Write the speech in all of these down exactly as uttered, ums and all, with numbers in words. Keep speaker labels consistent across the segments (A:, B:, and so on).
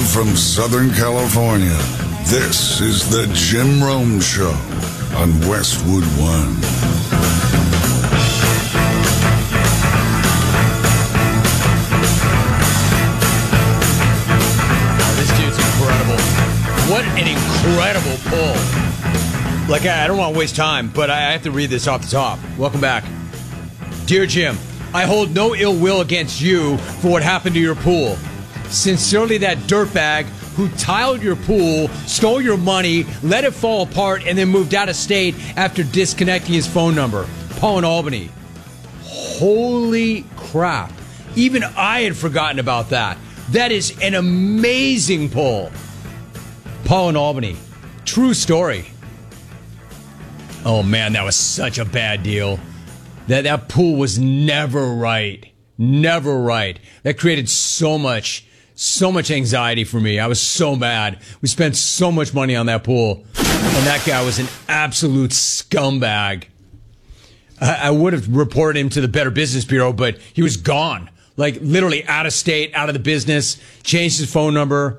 A: Live from Southern California, this is the Jim Rome Show on Westwood One.
B: Oh, this dude's incredible. What an incredible pull. Like, I, I don't want to waste time, but I, I have to read this off the top. Welcome back. Dear Jim, I hold no ill will against you for what happened to your pool. Sincerely, that dirtbag who tiled your pool, stole your money, let it fall apart, and then moved out of state after disconnecting his phone number. Paul in Albany. Holy crap. Even I had forgotten about that. That is an amazing pull. Paul in Albany. True story. Oh, man, that was such a bad deal. That that pool was never right. Never right. That created so much, so much anxiety for me. I was so mad. We spent so much money on that pool. And that guy was an absolute scumbag. I, I would have reported him to the Better Business Bureau, but he was gone. Like, literally out of state, out of the business, changed his phone number.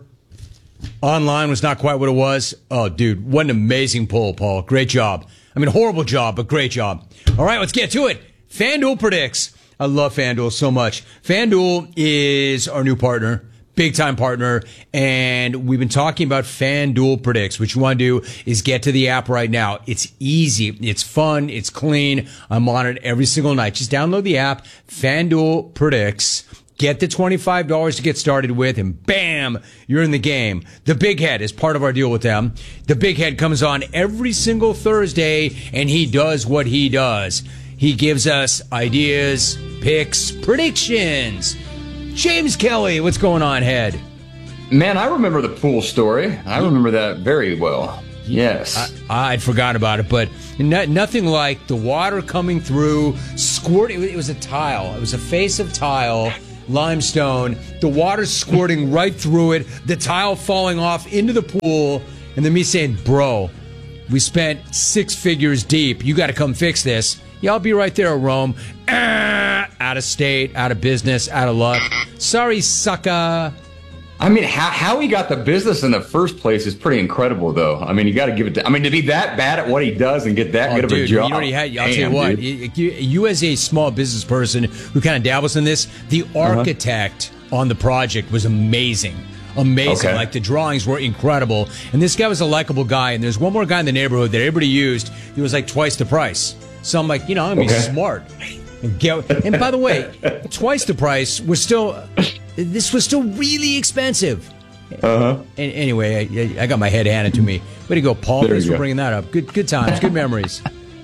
B: Online was not quite what it was. Oh, dude, what an amazing pull, Paul. Great job. I mean, horrible job, but great job. All right, let's get to it. FanDuel predicts. I love FanDuel so much. FanDuel is our new partner, big-time partner, and we've been talking about FanDuel predicts. What you want to do is get to the app right now. It's easy. It's fun. It's clean. I'm on it every single night. Just download the app, FanDuel predicts. Get the twenty-five dollars to get started with, and bam, you're in the game. The Big Head is part of our deal with them. The Big Head comes on every single Thursday, and he does what he does. He gives us ideas, picks, predictions. James Kelly, what's going on, Head?
C: Man, I remember the pool story. I remember that very well. Yes.
B: I, I'd forgot about it, but no, nothing like the water coming through, squirting. It was a tile. It was a face of tile. Limestone, the water squirting right through it, the tile falling off into the pool, and then me saying, bro, we spent six figures deep. You got to come fix this. Yeah, I'll be right there, Rome. Ah, out of state, out of business, out of luck. Sorry, sucker.
C: I mean, how, how he got the business in the first place is pretty incredible, though. I mean, you got to give it to, I mean, to be that bad at what he does and get that
B: oh,
C: good
B: dude,
C: of a job.
B: You already had, I'll Damn, tell you what, you, you, you as a small business person who kind of dabbles in this, the architect uh-huh. on the project was amazing. Amazing. Okay. Like, the drawings were incredible. And this guy was a likable guy. And there's one more guy in the neighborhood that everybody used. He was like twice the price. So I'm like, you know, I'm going to okay. be smart. And, get, and by the way, twice the price was still, this was still really expensive.
C: Uh-huh.
B: And anyway, I, I got my head handed to me. Way to go, Paul.
C: There
B: Thanks for
C: go.
B: bringing that up. Good good times, good memories.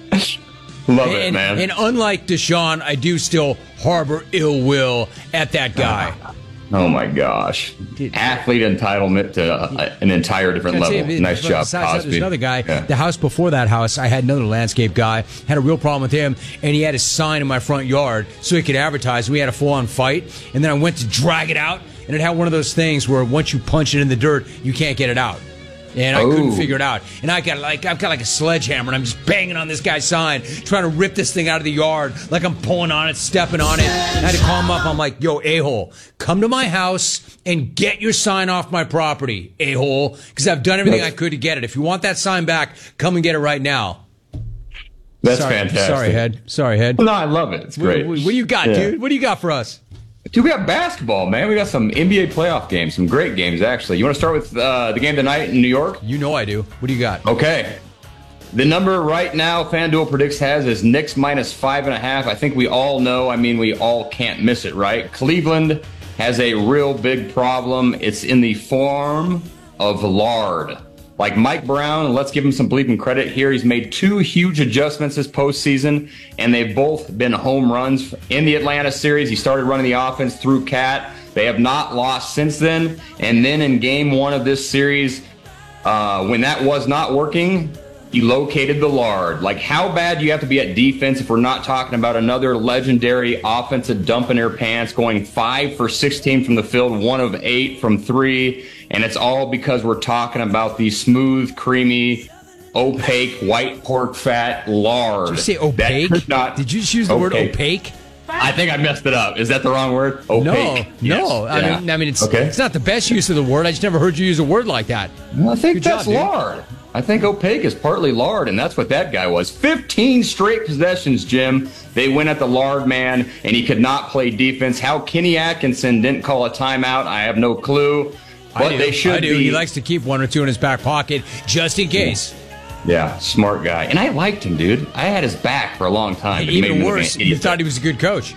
C: Love
B: and,
C: it, man.
B: And unlike Deshaun, I do still harbor ill will at that guy.
C: Oh, my gosh. Dude, Athlete entitlement to uh, an entire different level. You, nice job, Cosby.
B: There's another guy.
C: Yeah.
B: The house before that house, I had another landscape guy. Had a real problem with him, and he had his sign in my front yard so he could advertise. We had a full-on fight, and then I went to drag it out, and it had one of those things where once you punch it in the dirt, you can't get it out. And I oh. couldn't figure it out. And I got like I've got like a sledgehammer, and I'm just banging on this guy's sign, trying to rip this thing out of the yard, like I'm pulling on it, stepping on it. I had to call him up. I'm like, yo, a-hole, come to my house and get your sign off my property, a-hole, because I've done everything I could to get it. If you want that sign back, come and get it right now.
C: That's
B: sorry,
C: fantastic.
B: Sorry, Head. Sorry, Head.
C: No, I love it. It's great.
B: What, what, what do you got, yeah. dude? What do you got for us?
C: Dude, we got basketball, man. We got some N B A playoff games, some great games, actually. You want to start with uh, the game tonight in New York?
B: You know I do. What do you got?
C: Okay. The number right now FanDuel predicts has is Knicks minus five and a half. I think we all know, I mean, we all can't miss it, right? Cleveland has a real big problem. It's in the form of lard. Like Mike Brown, let's give him some bleeping credit here. He's made two huge adjustments this postseason, and they've both been home runs. In the Atlanta series, he started running the offense through Cat. They have not lost since then. And then in game one of this series, uh, when that was not working, he located the lard. Like, how bad do you have to be at defense if we're not talking about another legendary offensive dump in their pants, going five for sixteen from the field, one of eight from three, and it's all because we're talking about the smooth, creamy, opaque, white pork fat lard.
B: Did you say opaque?
C: Not
B: Did you just use the
C: opaque.
B: word opaque?
C: I think I messed it up. Is that the wrong word? Opaque.
B: No,
C: Yes.
B: no. I
C: Yeah.
B: mean, I mean, it's
C: Okay.
B: it's not the best use of the word. I just never heard you use a word like that.
C: Well, I think
B: Good
C: that's
B: job, dude.
C: lard. I think opaque is partly lard, and that's what that guy was. fifteen straight possessions, Jim. They went at the lard man, and he could not play defense. How Kenny Atkinson didn't call a timeout, I have no clue. But
B: I do.
C: they should
B: I do.
C: be.
B: He likes to keep one or two in his back pocket just in case.
C: Yeah, smart guy. And I liked him, dude. I had his back for a long time. but he made
B: Even
C: me look
B: worse,
C: an
B: you
C: idiot.
B: thought he was a good coach.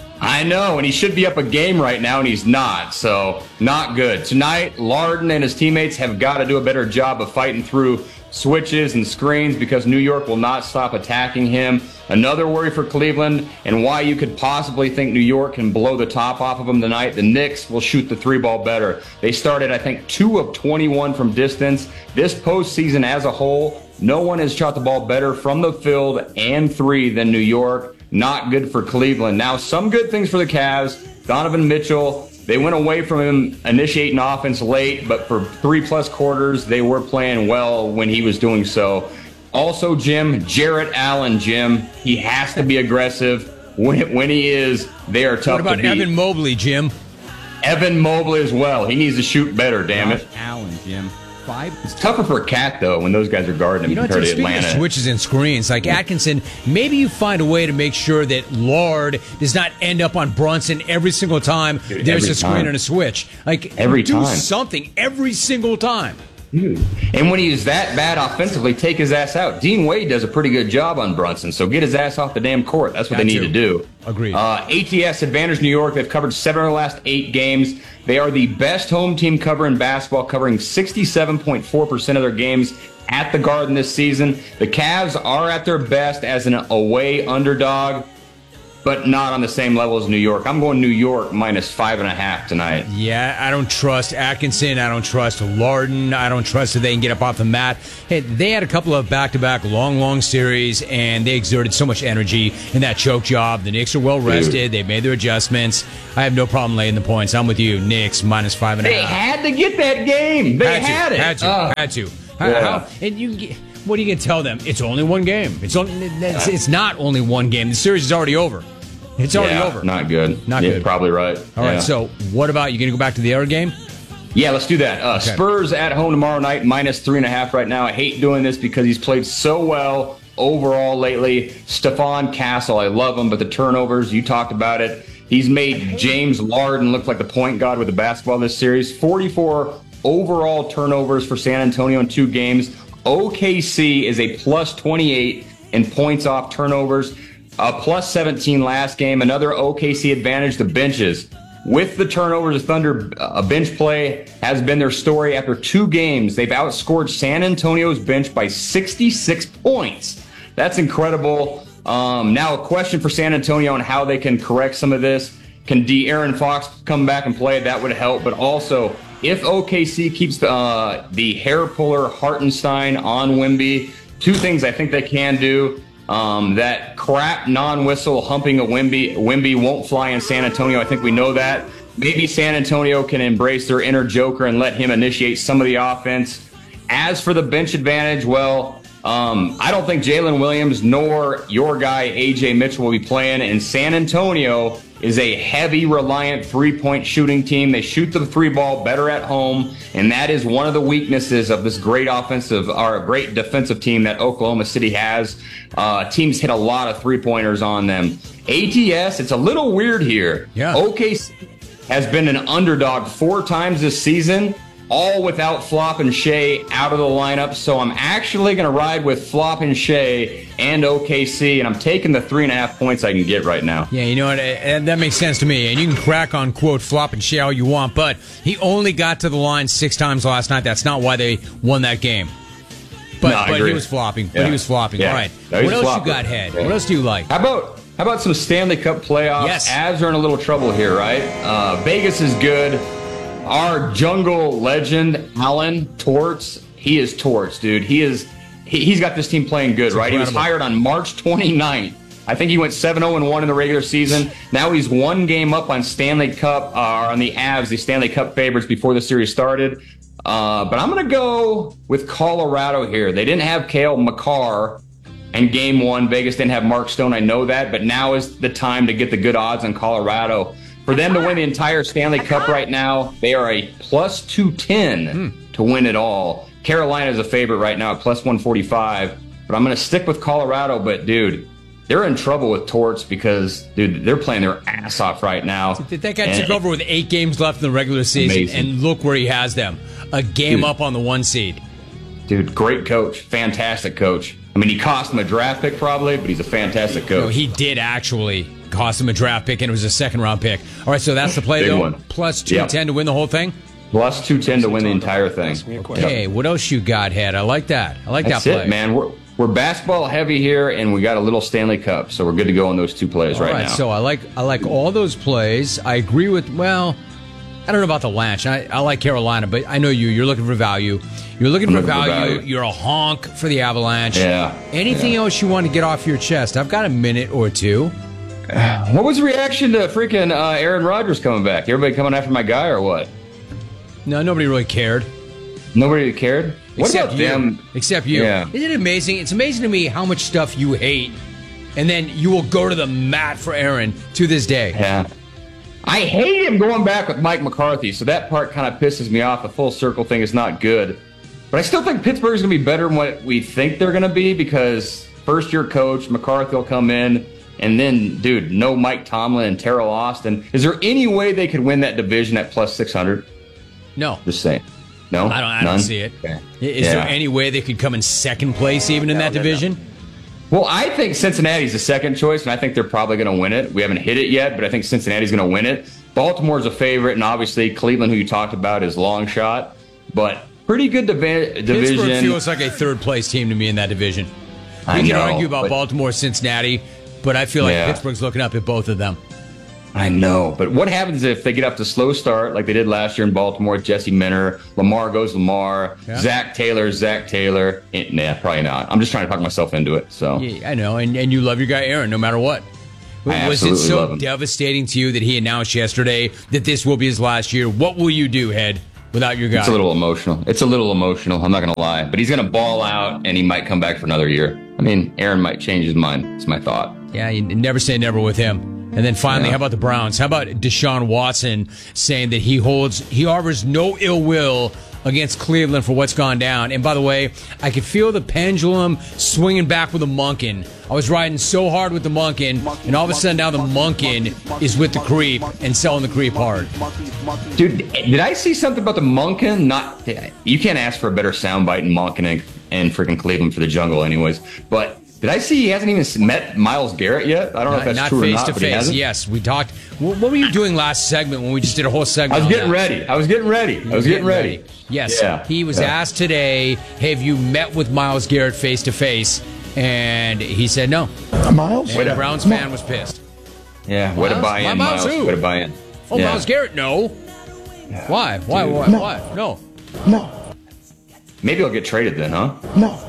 C: I know, and he should be up a game right now, and he's not. So, not good. Tonight, Larden and his teammates have got to do a better job of fighting through switches and screens because New York will not stop attacking him. Another worry for Cleveland and why you could possibly think New York can blow the top off of them tonight. The Knicks will shoot the three ball better. They started, I think, two of twenty-one from distance. This postseason as a whole, no one has shot the ball better from the field and three than New York. Not good for Cleveland. Now, some good things for the Cavs. Donovan Mitchell, they went away from him initiating offense late, but for three-plus quarters, they were playing well when he was doing so. Also, Jim, Jarrett Allen, Jim, he has to be aggressive. When, when he is, they are tough
B: What about
C: to beat.
B: Evan Mobley, Jim?
C: Evan Mobley as well. He needs to shoot better, damn it.
D: Josh Allen, Jim. Five.
C: It's tougher for Cat, though, when those guys are guarding him
B: You know,
C: compared to
B: speaking
C: Atlanta.
B: of switches and screens, like Atkinson, maybe you find a way to make sure that Lard does not end up on Brunson every single time
C: Dude,
B: there's
C: every
B: a screen
C: time.
B: and a switch. Like,
C: Every
B: do
C: time.
B: something every single time.
C: Dude. And when he's that bad offensively, take his ass out. Dean Wade does a pretty good job on Brunson, so get his ass off the damn court. That's what
B: Got
C: they need
B: to.
C: to do.
B: Agreed.
C: Uh, A T S advantage New York. They've covered seven of the last eight games. They are the best home team cover in basketball, covering sixty-seven point four percent of their games at the Garden this season. The Cavs are at their best as an away underdog, but not on the same level as New York. I'm going New York minus five and a half tonight.
B: Yeah, I don't trust Atkinson. I don't trust Larden. I don't trust that they can get up off the mat. Hey, they had a couple of back-to-back long, long series, and they exerted so much energy in that choke job. The Knicks are well rested. They made their adjustments. I have no problem laying the points. I'm with you. Knicks minus five and a
C: They
B: half.
C: had to get that game. They
B: Had
C: had,
B: to,
C: it.
B: Had to.
C: Uh,
B: had to. How-
C: Yeah.
B: how- and you, get- what are you going to tell them? It's only one game. It's only. It's, it's not only one game. The series is already over. It's already
C: yeah,
B: over.
C: Not good.
B: Not
C: yeah,
B: good.
C: Probably right.
B: All right.
C: Yeah.
B: So, what about you? Going to go back to the other game?
C: Yeah, let's do that. Uh,
B: Okay.
C: Spurs at home tomorrow night, minus three and a half right now. I hate doing this because he's played so well overall lately. Stephon Castle, I love him, but the turnovers, you talked about it. He's made James Larden look like the point guard with the basketball this series. forty-four overall turnovers for San Antonio in two games. O K C is a plus twenty-eight in points off turnovers. Uh, plus seventeen last game. Another O K C advantage, the benches. With the turnovers, the Thunder uh, bench play has been their story. After two games, they've outscored San Antonio's bench by sixty-six points. That's incredible. Um, now, a question for San Antonio on how they can correct some of this. Can De'Aaron Fox come back and play? That would help. But also, if O K C keeps uh, the hair puller Hartenstein on Wemby, two things I think they can do. Um, that crap non-whistle humping a Wemby, Wemby won't fly in San Antonio. I think we know that. Maybe San Antonio can embrace their inner Joker and let him initiate some of the offense. As for the bench advantage, well, um, I don't think Jalen Williams nor your guy A J Mitchell will be playing. And San Antonio is a heavy reliant three-point shooting team. They shoot the three ball better at home, and that is one of the weaknesses of this great offensive or great defensive team that Oklahoma City has. Uh, teams hit a lot of three-pointers on them. A T S, it's a little weird here.
B: Yeah.
C: O K C has been an underdog four times this season, all without Flop and Shea out of the lineup. So I'm actually going to ride with Flop and Shea and O K C, and I'm taking the three and a half points I can get right now.
B: Yeah, you know what? uh, That makes sense to me. And you can crack on, quote, Flop and Shea all you want, but he only got to the line six times last night. That's not why they won that game. But,
C: No, I
B: but he
C: agree.
B: was flopping. But
C: Yeah.
B: he was flopping.
C: Yeah.
B: All right.
C: No, he's
B: what
C: a
B: else
C: flopper.
B: you got, Head?
C: Yeah.
B: What else do you like?
C: How about how about some Stanley Cup playoffs?
B: Yes.
C: Avs are in a little trouble here, right? Uh, Vegas is good. Our jungle legend, Alan Torts, he is Torts, dude. He is he, he's got this team playing good,
B: It's
C: right?
B: incredible.
C: He was hired on March twenty-ninth. I think he went seven oh and one in the regular season. Now he's one game up on Stanley Cup, uh, on the Avs, the Stanley Cup favorites before the series started. Uh, but I'm going to go with Colorado here. They didn't have Cale Makar, And game one, Vegas didn't have Mark Stone. I know that, but now is the time to get the good odds on Colorado. For them to win the entire Stanley Cup right now, they are a plus two ten hmm. to win it all. Carolina is a favorite right now at plus one forty-five, but I'm going to stick with Colorado. But, dude, they're in trouble with Torts because, dude, they're playing their ass off right now.
B: That guy took over with eight games left in the regular season, amazing. And look where he has them. A game dude, up on the one seed.
C: Dude, great coach. Fantastic coach. I mean, he cost him a draft pick probably, but he's a fantastic coach.
B: No, he did actually cost him a draft pick, and it was a second-round pick. All right, so that's the play,
C: Big
B: though.
C: One.
B: Plus two ten yep. to win the whole thing?
C: Plus two ten to win the entire thing.
B: Okay, yep. What else you got, Head? I like that. I like
C: that's
B: that play.
C: It, man. We're, we're basketball heavy here, and we got a little Stanley Cup, so we're good to go on those two plays
B: all
C: right,
B: right
C: now.
B: So I like I like all those plays. I agree with, well, I don't know about the Lanch. I, I like Carolina, but I know you. You're looking for value. You're looking, for,
C: looking
B: value.
C: for value.
B: You're a honk for the Avalanche.
C: Yeah.
B: Anything
C: yeah.
B: else you want to get off your chest? I've got a minute or two.
C: What was the reaction to freaking uh, Aaron Rodgers coming back? Everybody coming after my guy or what?
B: No, nobody really cared.
C: Nobody cared? What
B: Except
C: about
B: you.
C: them?
B: Except you.
C: Yeah.
B: Isn't it amazing? It's amazing to me how much stuff you hate, and then you will go to the mat for Aaron to this day.
C: Yeah. I hate him going back with Mike McCarthy, so that part kind of pisses me off. The full circle thing is not good. But I still think Pittsburgh's going to be better than what we think they're going to be because first-year coach McCarthy will come in, and then, dude, no Mike Tomlin and Terrell Austin. Is there any way they could win that division at plus six hundred?
B: No.
C: Just saying. No?
B: I don't, I don't see it. Okay. Is yeah. there any way they could come in second place even in that division?
C: Well, I think Cincinnati's the second choice, and I think they're probably going to win it. We haven't hit it yet, but I think Cincinnati's going to win it. Baltimore's a favorite, and obviously Cleveland, who you talked about, is long shot. But pretty good divi- division.
B: Pittsburgh feels like a third-place team to me in that division. We
C: I
B: can
C: know,
B: argue about
C: but,
B: Baltimore, Cincinnati, but I feel like
C: yeah.
B: Pittsburgh's looking up at both of them.
C: I know, but what happens if they get up to slow start like they did last year in Baltimore with Jesse Minter, Lamar goes Lamar, yeah. Zach Taylor, Zach Taylor? It, nah, probably not. I'm just trying to talk myself into it. So
B: yeah, I know, and, and you love your guy Aaron no matter what.
C: I
B: Was it so
C: love him.
B: devastating to you that he announced yesterday that this will be his last year? What will you do, Head, without your guy?
C: It's a little emotional. It's a little emotional. I'm not going to lie. But he's going to ball out, and he might come back for another year. I mean, Aaron might change his mind. It's my thought.
B: Yeah, you never say never with him. And then finally, yeah. how about the Browns? How about Deshaun Watson saying that he holds, he harbors no ill will against Cleveland for what's gone down? And by the way, I could feel the pendulum swinging back with the Monken. I was riding so hard with the Monken, and all of a sudden now the Monken is with the creep and selling the creep hard.
C: Dude, did I see something about the Monken? Not, you can't ask for a better soundbite in Monken and, and freaking Cleveland for the jungle, anyways. But did I see he hasn't even met Myles Garrett yet? I don't know
B: not,
C: if that's
B: not
C: true
B: face
C: or not.
B: to
C: but he
B: face.
C: hasn't?
B: Yes, we talked. What, what were you doing last segment when we just did a whole segment?
C: I was
B: on
C: getting
B: that?
C: ready. I was getting ready. I was getting ready. ready.
B: Yes,
C: yeah.
B: he was
C: yeah.
B: asked today, have you met with Myles Garrett face to face? And he said no.
E: Myles?
B: And the Browns fan was pissed.
C: Yeah, way to buy in,
B: Myles.
C: Myles. Way to buy in.
B: Oh,
C: yeah.
B: Myles Garrett, no.
C: Yeah.
B: Why? Why?
C: Dude.
B: Why?
E: No.
B: Why? No.
E: No.
C: Maybe he'll get traded then, huh?
E: No.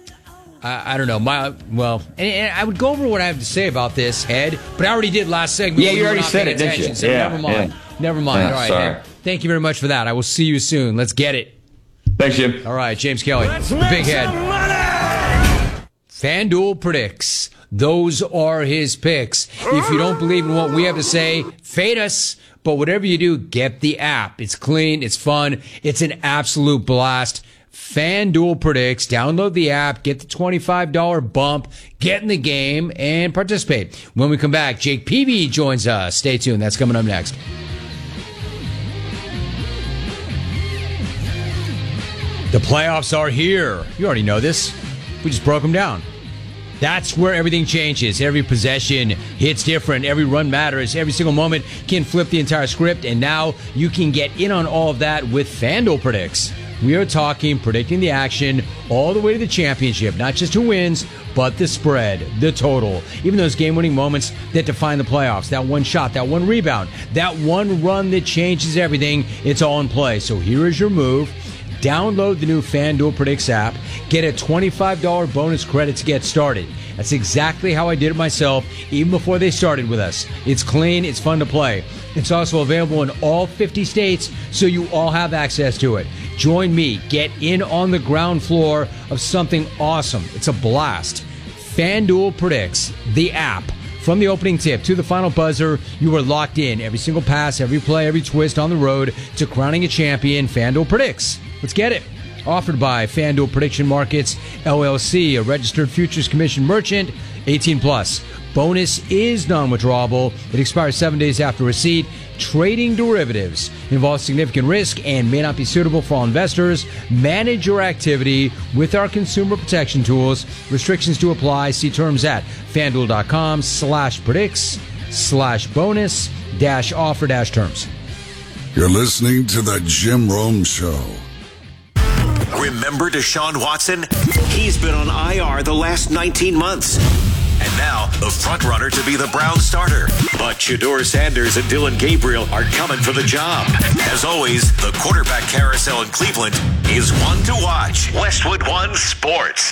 B: I, I don't know. My well, and, and I would go over what I have to say about this, Head, but I already did last segment.
C: Yeah, you
B: we
C: already
B: not
C: said
B: paying
C: it, didn't
B: attention,
C: you?
B: So
C: Yeah,
B: never mind.
C: yeah.
B: Never mind.
C: Yeah,
B: All right,
C: sorry.
B: Head. Thank you very much for that. I will see you soon. Let's get it.
C: Thanks, Jim.
B: All right, James Kelly, Big Head. FanDuel predicts. Those are his picks. If you don't believe in what we have to say, fade us. But whatever you do, get the app. It's clean. It's fun. It's an absolute blast. FanDuel predicts. Download the app. Get the twenty-five dollars bump. Get in the game and participate. When we come back, Jake Peavy joins us. Stay tuned. That's coming up next. The playoffs are here. You already know this. We just broke them down. That's where everything changes. Every possession hits different. Every run matters. Every single moment can flip the entire script. And now you can get in on all of that with FanDuel Predicts. We are talking predicting the action all the way to the championship. Not just who wins, but the spread, the total. Even those game-winning moments that define the playoffs. That one shot, that one rebound, that one run that changes everything. It's all in play. So here is your move. Download the new FanDuel Predicts app. Get a twenty-five dollars bonus credit to get started. That's exactly how I did it myself, even before they started with us. It's clean. It's fun to play. It's also available in all fifty states, so you all have access to it. Join me. Get in on the ground floor of something awesome. It's a blast. FanDuel Predicts, the app. From the opening tip to the final buzzer, you are locked in. Every single pass, every play, every twist on the road to crowning a champion. FanDuel Predicts. Let's get it. Offered by FanDuel Prediction Markets, L L C, a registered Futures Commission merchant, eighteen plus. Bonus is non-withdrawable. It expires seven days after receipt. Trading derivatives involves significant risk and may not be suitable for all investors. Manage your activity with our consumer protection tools. Restrictions to apply. See terms at FanDuel.com slash predicts slash bonus dash offer dash terms.
A: You're listening to the Jim Rome Show.
E: Remember Deshaun Watson? He's been on I R the last nineteen months. And now, the front-runner to be the Browns starter. But Shedeur Sanders and Dillon Gabriel are coming for the job. As always, the quarterback carousel in Cleveland is one to watch. Westwood One Sports.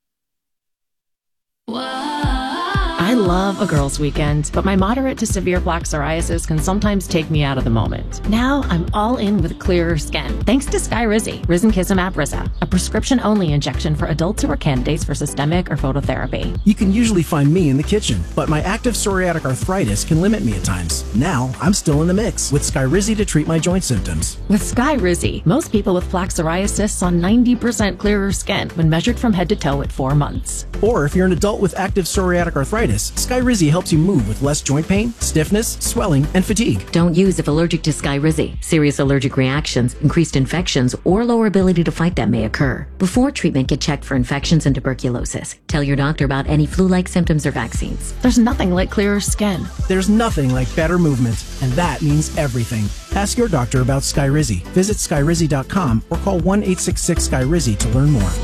F: I love a girls' weekend, but my moderate to severe plaque psoriasis can sometimes take me out of the moment. Now I'm all in with clearer skin, thanks to Skyrizi, Risankizumab Risa, a prescription-only injection for adults who are candidates for systemic or phototherapy.
G: You can usually find me in the kitchen, but my active psoriatic arthritis can limit me at times. Now I'm still in the mix with Skyrizi to treat my joint symptoms.
F: With Skyrizi, most people with plaque psoriasis saw ninety percent clearer skin when measured from head to toe at four months.
G: Or if you're an adult with active psoriatic arthritis, Skyrizi helps you move with less joint pain, stiffness, swelling, and fatigue.
H: Don't use if allergic to Skyrizi. Serious allergic reactions, increased infections, or lower ability to fight them may occur. Before treatment, get checked for infections and tuberculosis. Tell your doctor about any flu-like symptoms or vaccines.
F: There's nothing like clearer skin.
G: There's nothing like better movement, and that means everything. Ask your doctor about Skyrizi. Visit Skyrizi dot com or call one eight six six Skyrizi to learn more.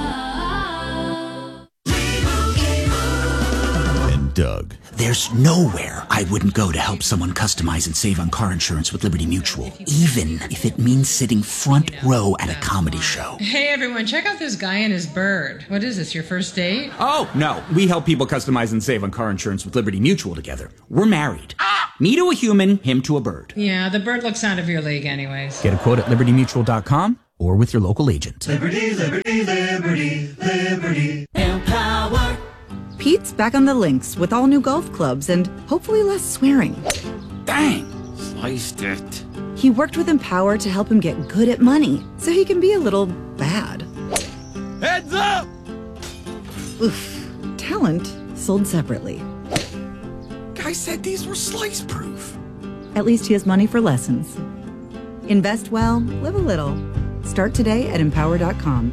I: Doug. There's nowhere I wouldn't go to help someone customize and save on car insurance with Liberty Mutual, even if it means sitting front row at a comedy show.
J: Hey everyone, check out this guy and his bird. What is this, your first date?
D: Oh, no. We help people customize and save on car insurance with Liberty Mutual together. We're married. Me to a human, him to a bird.
J: Yeah, the bird looks out of your league anyways.
D: Get a quote at Liberty Mutual dot com or with your local agent.
K: Liberty, liberty, liberty, liberty. Empower.
L: Pete's back on the links with all new golf clubs and hopefully less swearing.
I: Dang, sliced it.
L: He worked with Empower to help him get good at money, so he can be a little bad.
K: Heads up!
L: Oof. Talent sold separately.
I: Guy said these were slice proof.
L: At least he has money for lessons. Invest well, live a little. Start today at empower dot com.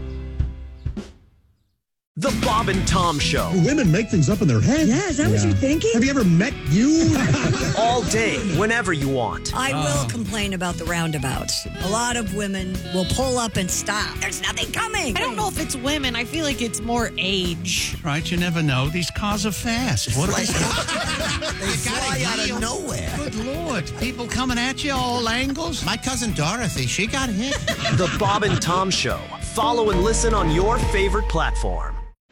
M: The Bob and Tom Show.
N: Women make things up in their heads.
O: Yeah, is that yeah. what you're thinking?
N: Have you ever met you?
M: All day, whenever you want.
O: I oh. will complain about the roundabouts. A lot of women will pull up and stop. There's nothing coming.
P: I don't know if it's women. I feel like it's more age.
Q: Right, you never know. These cars are fast. What
R: like, they fly out of nowhere.
Q: Good Lord. People coming at you all angles. My cousin Dorothy, she got hit.
M: The Bob and Tom Show. Follow and listen on your favorite platform.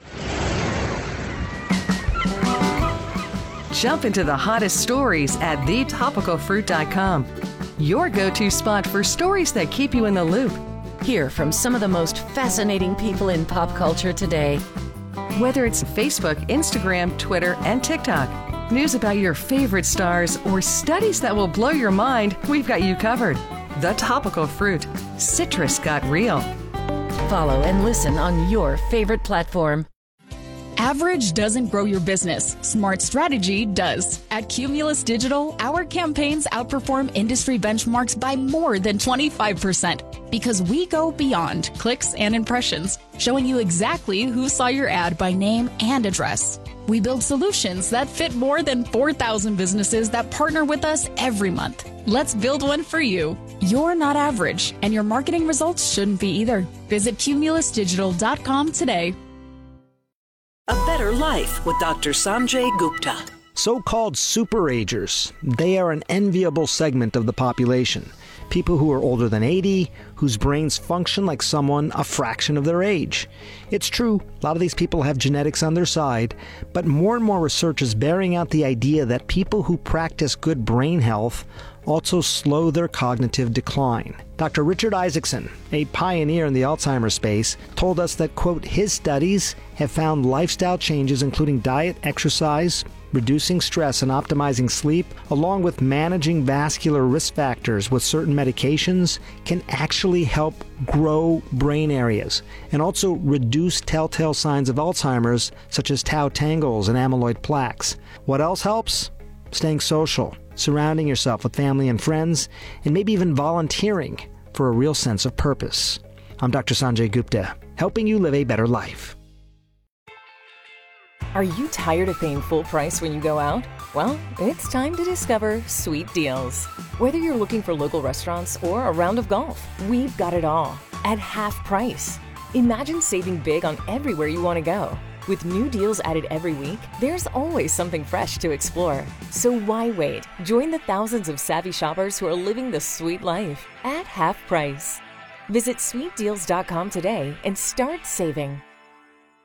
S: Jump into the hottest stories at the topical fruit dot com. Your go-to spot for stories that keep you in the loop. Hear from some of the most fascinating people in pop culture today. Whether it's Facebook, Instagram, Twitter, and TikTok, news about your favorite stars, or studies that will blow your mind, we've got you covered. The Topical Fruit. Citrus got real. Follow and listen on your favorite platform.
T: Average doesn't grow your business. Smart strategy does. At Cumulus Digital, our campaigns outperform industry benchmarks by more than twenty-five percent because we go beyond clicks and impressions, showing you exactly who saw your ad by name and address. We build solutions that fit more than four thousand businesses that partner with us every month. Let's build one for you. You're not average, and your marketing results shouldn't be either. Visit Cumulus Digital dot com today.
U: A Better Life with Doctor Sanjay Gupta.
V: So-called superagers. They are an enviable segment of the population. People who are older than eighty, whose brains function like someone a fraction of their age. It's true, a lot of these people have genetics on their side, but more and more research is bearing out the idea that people who practice good brain health also slow their cognitive decline. Doctor Richard Isaacson, a pioneer in the Alzheimer's space, told us that, quote, his studies have found lifestyle changes including diet, exercise, reducing stress and optimizing sleep, along with managing vascular risk factors with certain medications, can actually help grow brain areas and also reduce telltale signs of Alzheimer's, such as tau tangles and amyloid plaques. What else helps? Staying social, surrounding yourself with family and friends, and maybe even volunteering for a real sense of purpose. I'm Doctor Sanjay Gupta, helping you live a better life.
S: Are you tired of paying full price when you go out? Well, it's time to discover Sweet Deals. Whether you're looking for local restaurants or a round of golf, we've got it all at half price. Imagine saving big on everywhere you want to go. With new deals added every week, there's always something fresh to explore. So why wait? Join the thousands of savvy shoppers who are living the sweet life at half price. Visit sweet deals dot com today and start saving.